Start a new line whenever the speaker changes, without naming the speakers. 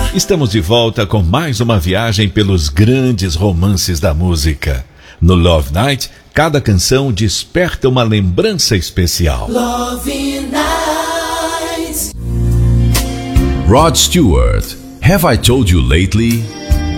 Estamos de volta com mais uma viagem pelos grandes romances da música. No Love Night, cada canção desperta uma lembrança especial.
Love Night.
Rod Stewart, Have I Told You Lately?